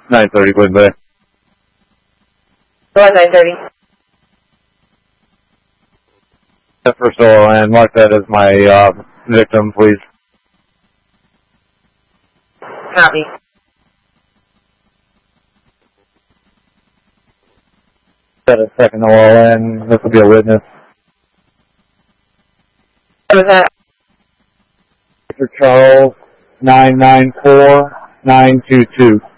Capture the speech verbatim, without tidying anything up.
nine thirty, Quinn Bay. Go on, nine thirty. First oil, and mark that as my uh, victim, please. Copy. Set a second oil in. This will be a witness. What was that? Mister Charles, nine nine four nine two two.